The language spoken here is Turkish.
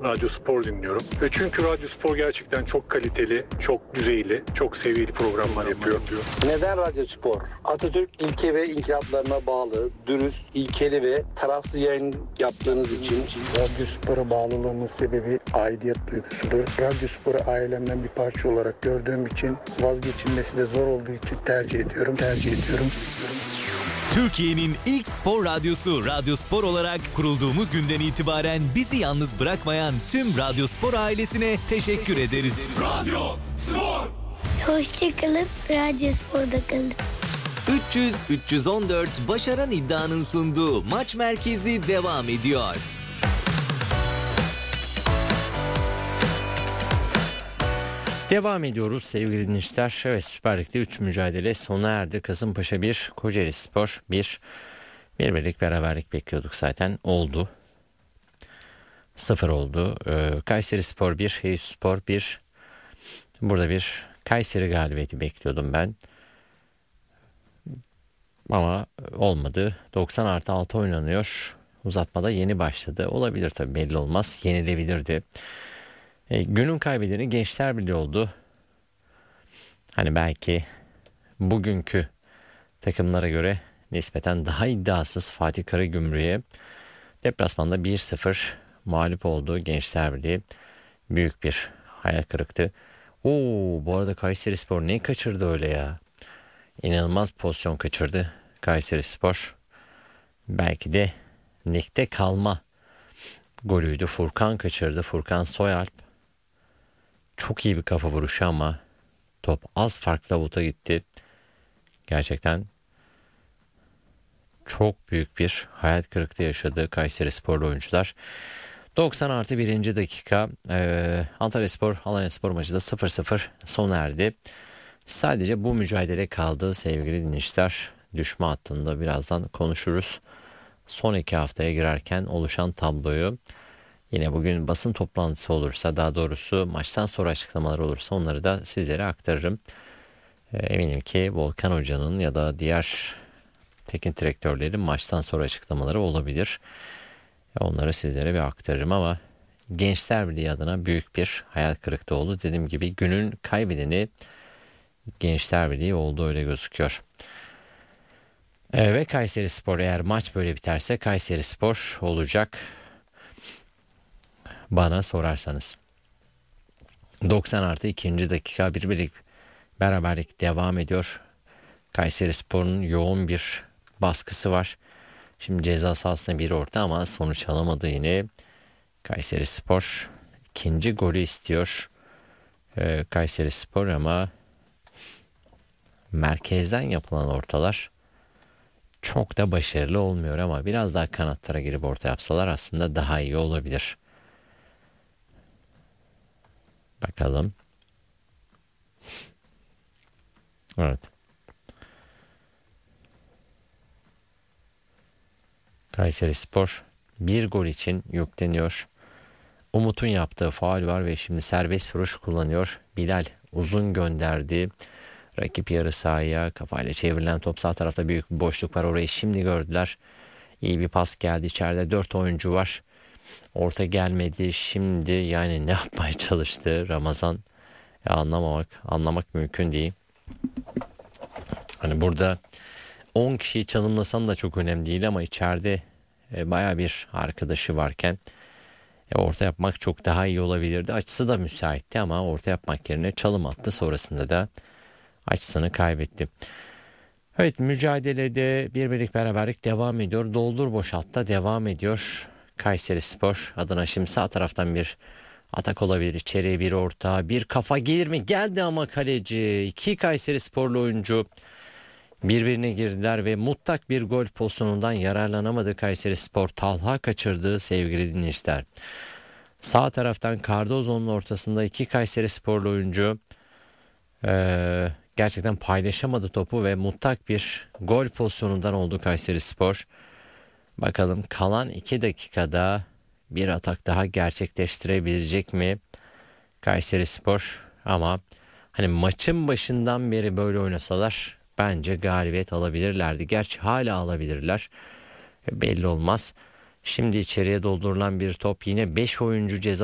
Radyo Spor dinliyorum. Ve çünkü Radyo Spor gerçekten çok kaliteli, çok düzeyli, çok seviyeli programlar yapıyor. Neden Radyo Spor? Atatürk ilke ve inkılaplarına bağlı, dürüst, ilkeli ve tarafsız yayın yaptığınız için. Radyo Spor'a bağlılığımın sebebi aidiyet duygusudur. Radyo Spor'u ailemden bir parça olarak gördüğüm için, vazgeçilmesi de zor olduğu için tercih ediyorum. Türkiye'nin ilk spor radyosu Radyo Spor olarak kurulduğumuz günden itibaren bizi yalnız bırakmayan tüm Radyo Spor ailesine teşekkür ederiz. Radyo Spor. Hoşçakalın, Radyo Spor'da kalın. 300-314 Başaran İddia'nın sunduğu Maç Merkezi devam ediyor. Devam ediyoruz sevgili dinleyiciler. Evet, Süper Lig'de 3 mücadele sona erdi. Kasımpaşa 1, Kocaelispor 1. Bir birlik beraberlik bekliyorduk zaten. Oldu. 0 oldu. Kayserispor 1, Eyüpspor 1. Burada bir Kayseri galibiyeti bekliyordum ben. Ama olmadı. 90+6 oynanıyor. Uzatmada yeni başladı. Olabilir tabii, belli olmaz. Yenilebilirdi. Günün kaybedeni Gençler Birliği oldu. Hani belki bugünkü takımlara göre nispeten daha iddiasız Fatih Karagümrük'e deplasmanda 1-0 mağlup oldu Gençler Birliği. Büyük bir hayal kırıktı. Bu arada Kayserispor ne kaçırdı öyle ya? İnanılmaz pozisyon kaçırdı Kayserispor. Belki de ligde kalma golüydü. Furkan kaçırdı. Furkan Soyalp. Çok iyi bir kafa vuruşu ama top az farkla avuta gitti. Gerçekten çok büyük bir hayal kırıklığı yaşadı Kayserisporlu oyuncular. 90+1. dakika Antalyaspor Alanyaspor maçı da 0-0 sona erdi. Sadece bu mücadele kaldı sevgili dinleyiciler. Düşme hattında birazdan konuşuruz. Son 2 haftaya girerken oluşan tabloyu. Yine bugün basın toplantısı olursa, daha doğrusu maçtan sonra açıklamalar olursa onları da sizlere aktarırım. Eminim ki Volkan Hoca'nın ya da diğer teknik direktörlerin maçtan sonra açıklamaları olabilir. Onları sizlere bir aktarırım ama Gençler Birliği adına büyük bir hayal kırıklığı oldu. Dediğim gibi günün kaybedeni Gençler Birliği oldu, öyle gözüküyor. Ve Kayserispor, eğer maç böyle biterse Kayserispor olacak bana sorarsanız. 90+2. dakika bir birlik beraberlik devam ediyor. Kayserispor'un yoğun bir baskısı var. Şimdi ceza sahasına bir orta ama sonuç alamadı yine. Kayserispor ikinci golü istiyor. Kayserispor ama merkezden yapılan ortalar çok da başarılı olmuyor ama biraz daha kanatlara girip orta yapsalar aslında daha iyi olabilir. Bakalım. Evet. Kayserispor bir gol için yükleniyor. Umut'un yaptığı faul var ve şimdi serbest vuruş kullanıyor. Bilal uzun gönderdi. Rakip yarı sahaya, kafayla çevrilen top, sağ tarafta büyük bir boşluk var. Orayı şimdi gördüler. İyi bir pas geldi. İçeride 4 oyuncu var. Orta gelmedi. Şimdi yani ne yapmaya çalıştı Ramazan? Anlamak mümkün değil. Hani burada 10 kişiyi çalımlasan da çok önemli değil ama içeride baya bir arkadaşı varken orta yapmak çok daha iyi olabilirdi. Açısı da müsaitti ama orta yapmak yerine çalım attı. Sonrasında da açısını kaybetti. Evet, mücadelede bir birlik beraberlik devam ediyor. Doldur boşaltta devam ediyor. Kayserispor adına şimdi sağ taraftan bir atak olabilir. İçeriye bir orta, bir kafa gelir mi? Geldi ama kaleci. 2 Kayserisporlu oyuncu birbirine girdiler ve mutlak bir gol pozisyonundan yararlanamadı Kayserispor. Talha kaçırdı sevgili dinleyiciler. Sağ taraftan Cardozo'nun ortasında 2 Kayserisporlu oyuncu gerçekten paylaşamadı topu ve mutlak bir gol pozisyonundan oldu Kayserispor. Bakalım kalan 2 dakikada bir atak daha gerçekleştirebilecek mi Kayserispor? Ama hani maçın başından beri böyle oynasalar bence galibiyet alabilirlerdi. Gerçi hala alabilirler. Belli olmaz. Şimdi içeriye doldurulan bir top, yine 5 oyuncu ceza